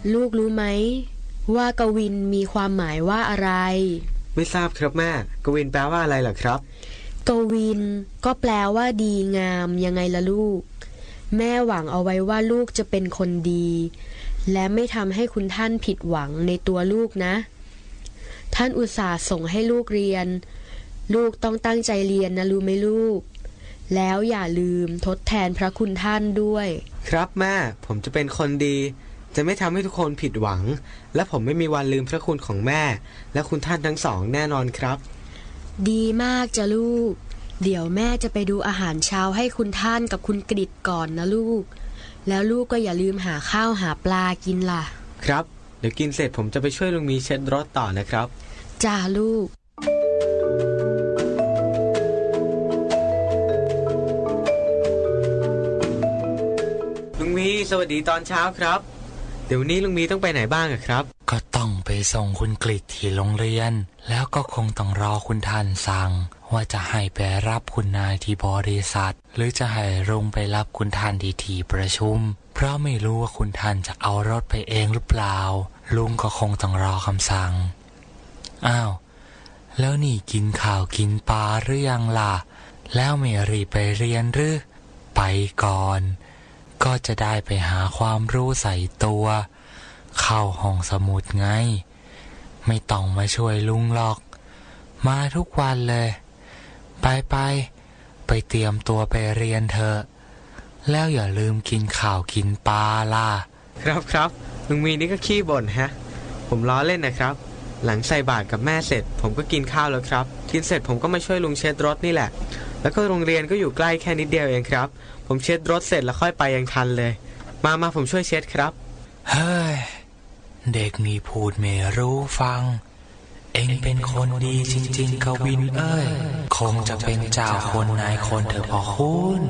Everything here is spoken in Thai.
ลูกรู้ไหมว่ากวินมีความหมายว่าอะไรไม่ทราบครับแม่กวินแปลว่าอะไรเหรอครับกวินก็แปลว่าดีงามยังไงล่ะลูกแม่หวังเอาไว้ว่าลูกจะเป็นคนดีและไม่ทำให้คุณท่านผิดหวังในตัวลูกนะท่านอุตส่าห์ส่งให้ลูกเรียนลูกต้องตั้งใจเรียนนะรู้ไหมลูกแล้วอย่าลืมทดแทนพระคุณท่านด้วยครับแม่ผมจะเป็นคนดีจะไม่ทำให้ทุกคนผิดหวังและผมไม่มีวันลืมพระคุณของแม่และคุณท่านทั้งสองแน่นอนครับดีมากจ้ะลูกเดี๋ยวแม่จะไปดูอาหารเช้าให้คุณท่านกับคุณกฤษก่อนนะลูกแล้วลูกก็อย่าลืมหาข้าวหาปลากินล่ะครับเดี๋ยวกินเสร็จผมจะไปช่วยลุงมีเช็ดรถต่อนะครับจ้าลูกลุงมีสวัสดีตอนเช้าครับเดี๋ยวนี้ลุงมีต้องไปไหนบ้างครับก็ต้องไปส่งคุณกฤษที่โรงเรียนแล้วก็คงต้องรอคุณท่านสั่งว่าจะให้ไปรับคุณนายที่บริษัทหรือจะให้ลุงไปรับคุณท่านที่ประชุมเพราะไม่รู้ว่าคุณท่านจะเอารถไปเองหรือเปล่าลุงก็คงต้องรอคำสั่งอ้าวแล้วนี่กินข้าวกินปลาหรือยังล่ะแล้วไม่รีบไปเรียนหรือไปก่อนก็จะได้ไปหาความรู้ใส่ตัวเข้าห้องสมุดไงไม่ต้องมาช่วยลุงหรอกมาทุกวันเลยไปเตรียมตัวไปเรียนเถอะแล้วอย่าลืมกินข้าวกินปลาล่ะครับลุงมีนี่ก็ขี้บ่นฮะผมล้อเล่นนะครับหลังใส่บาตรกับแม่เสร็จผมก็กินข้าวแล้วครับกินเสร็จผมก็มาช่วยลุงเช็ดรถนี่แหละแล้วก็โรงเรียนก็อยู่ใกล้แค่นิดเดียวเองครับผมเช็ดรถเสร็จแล้วค่อยไปยังทันเลยมาผมช่วยเช็ดครับเฮ้ยเด็กนี่พูดไม่รู้ฟังเอ็งเป็นคนดีจริงๆกวินเอ้ยคงจะเป็นเจ้าคนนายคนเถอะพ่อคุณ